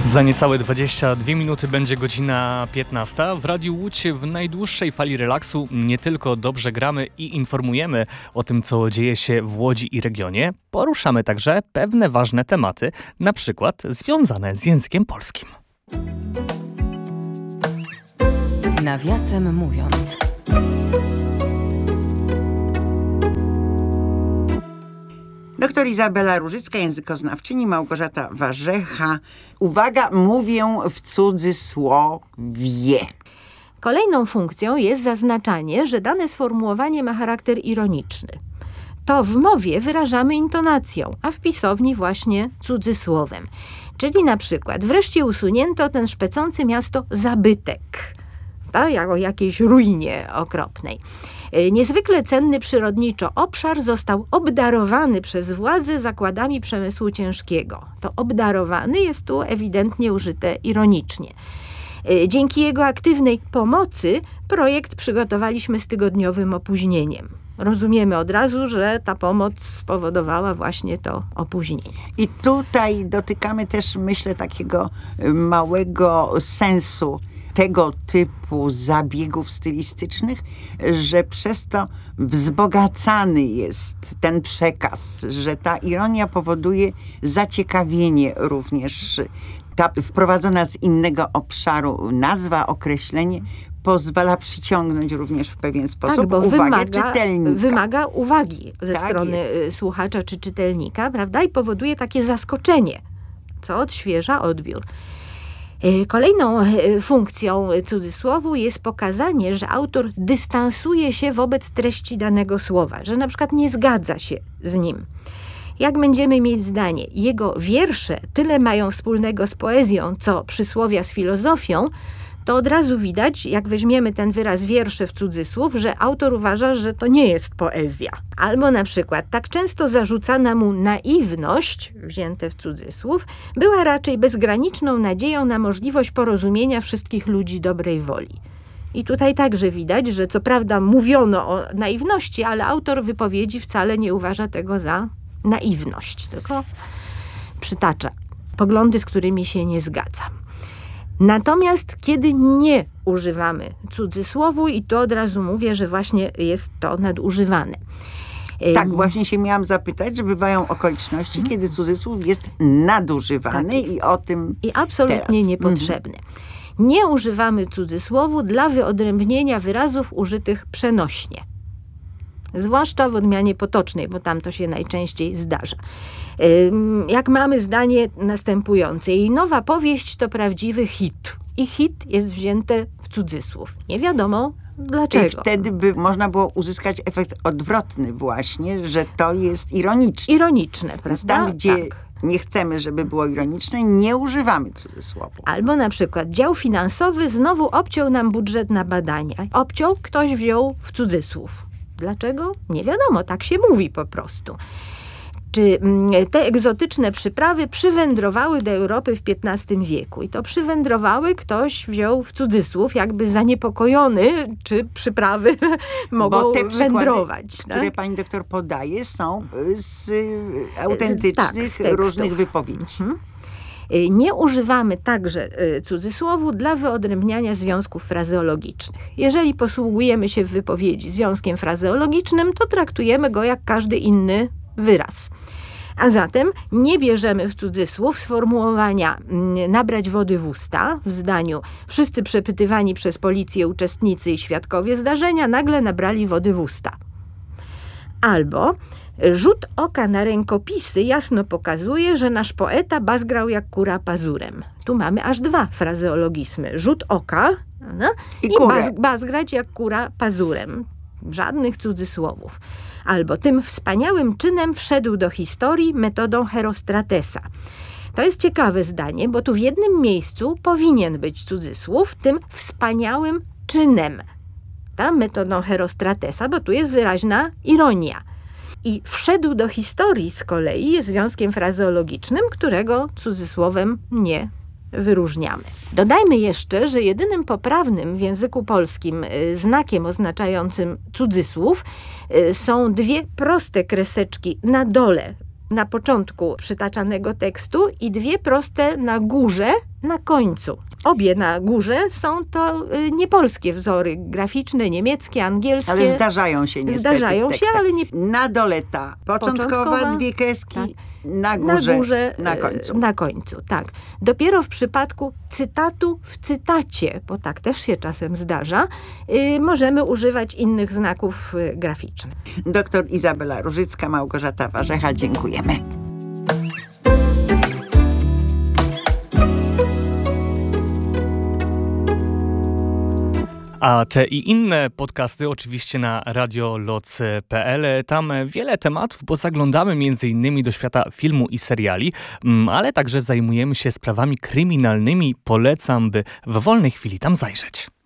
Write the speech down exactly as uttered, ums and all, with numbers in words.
Za niecałe dwadzieścia dwie minuty będzie godzina piętnasta. W Radiu Łódź w najdłuższej fali relaksu nie tylko dobrze gramy i informujemy o tym, co dzieje się w Łodzi i regionie, poruszamy także pewne ważne tematy, na przykład związane z językiem polskim. Nawiasem mówiąc. Doktor Izabela Różycka, językoznawczyni, Małgorzata Warzecha. Uwaga, mówię w cudzysłowie. Kolejną funkcją jest zaznaczanie, że dane sformułowanie ma charakter ironiczny. To w mowie wyrażamy intonacją, a w pisowni właśnie cudzysłowem. Czyli na przykład wreszcie usunięto ten szpecący miasto zabytek, tak, jak o jakiejś ruinie okropnej. Niezwykle cenny przyrodniczo obszar został obdarowany przez władze zakładami przemysłu ciężkiego. To obdarowany jest tu ewidentnie użyte ironicznie. Dzięki jego aktywnej pomocy projekt przygotowaliśmy z tygodniowym opóźnieniem. Rozumiemy od razu, że ta pomoc spowodowała właśnie to opóźnienie. I tutaj dotykamy też, myślę, takiego małego sensu tego typu zabiegów stylistycznych, że przez to wzbogacany jest ten przekaz, że ta ironia powoduje zaciekawienie również. Ta wprowadzona z innego obszaru nazwa, określenie pozwala przyciągnąć również w pewien sposób tak, bo uwagę wymaga, czytelnika. Wymaga uwagi ze tak strony jest. słuchacza czy czytelnika, prawda? I powoduje takie zaskoczenie, co odświeża odbiór. Kolejną funkcją cudzysłowu jest pokazanie, że autor dystansuje się wobec treści danego słowa, że na przykład nie zgadza się z nim. Jak będziemy mieć zdanie, jego wiersze tyle mają wspólnego z poezją, co przysłowia z filozofią, to od razu widać, jak weźmiemy ten wyraz wiersze w cudzysłów, że autor uważa, że to nie jest poezja. Albo na przykład tak często zarzucana mu naiwność, wzięte w cudzysłów, była raczej bezgraniczną nadzieją na możliwość porozumienia wszystkich ludzi dobrej woli. I tutaj także widać, że co prawda mówiono o naiwności, ale autor wypowiedzi wcale nie uważa tego za naiwność, tylko przytacza poglądy, z którymi się nie zgadza. Natomiast kiedy nie używamy cudzysłowu, i to od razu mówię, że właśnie jest to nadużywane. Tak, właśnie się miałam zapytać, że bywają okoliczności, hmm. kiedy cudzysłów jest nadużywany tak jest. i o tym I absolutnie teraz. niepotrzebny. Hmm. Nie używamy cudzysłowu dla wyodrębnienia wyrazów użytych przenośnie. Zwłaszcza w odmianie potocznej, bo tam to się najczęściej zdarza. Jak mamy zdanie następujące. Jej nowa powieść to prawdziwy hit. I hit jest wzięte w cudzysłów. Nie wiadomo dlaczego. I wtedy by można było uzyskać efekt odwrotny właśnie, że to jest ironiczne. Ironiczne, prawda? Tam, gdzie tak. nie chcemy, żeby było ironiczne, nie używamy cudzysłowu. Albo na przykład dział finansowy znowu obciął nam budżet na badania. Obciął, ktoś wziął w cudzysłów. Dlaczego? Nie wiadomo, tak się mówi po prostu. Czy te egzotyczne przyprawy przywędrowały do Europy w piętnastym wieku? I to przywędrowały ktoś wziął w cudzysłów, jakby zaniepokojony, czy przyprawy mogą Bo te wędrować. które tak? pani doktor podaje, są z autentycznych tak, z różnych wypowiedzi. Mhm. Nie używamy także cudzysłowu dla wyodrębniania związków frazeologicznych. Jeżeli posługujemy się w wypowiedzi związkiem frazeologicznym, to traktujemy go jak każdy inny wyraz. A zatem nie bierzemy w cudzysłów sformułowania nabrać wody w usta w zdaniu wszyscy przepytywani przez policję uczestnicy i świadkowie zdarzenia nagle nabrali wody w usta. Albo rzut oka na rękopisy jasno pokazuje, że nasz poeta bazgrał jak kura pazurem. Tu mamy aż dwa frazeologizmy. Rzut oka no, i, i baz, bazgrać jak kura pazurem. Żadnych cudzysłowów. Albo tym wspaniałym czynem wszedł do historii metodą Herostratesa. To jest ciekawe zdanie, bo tu w jednym miejscu powinien być cudzysłów tym wspaniałym czynem. Ta metodą Herostratesa, bo tu jest wyraźna ironia. I wszedł do historii z kolei jest związkiem frazeologicznym, którego cudzysłowem nie wyróżniamy. Dodajmy jeszcze, że jedynym poprawnym w języku polskim znakiem oznaczającym cudzysłów są dwie proste kreseczki na dole, na początku przytaczanego tekstu i dwie proste na górze na końcu. Obie na górze są to y, niepolskie wzory graficzne, niemieckie, angielskie. Ale zdarzają się niestety Zdarzają w się, tekstach. ale nie... Na dole ta początkowa, Początkowa, dwie kreski, tak. na górze, na, górze, na y, końcu. Na końcu, tak. Dopiero w przypadku cytatu w cytacie, bo tak też się czasem zdarza, y, możemy używać innych znaków y, graficznych. Doktor Izabela Różycka, Małgorzata Warzecha, dziękujemy. A te i inne podcasty oczywiście na radioloc kropka p l. Tam wiele tematów, bo zaglądamy między innymi do świata filmu i seriali, ale także zajmujemy się sprawami kryminalnymi. Polecam, by w wolnej chwili tam zajrzeć.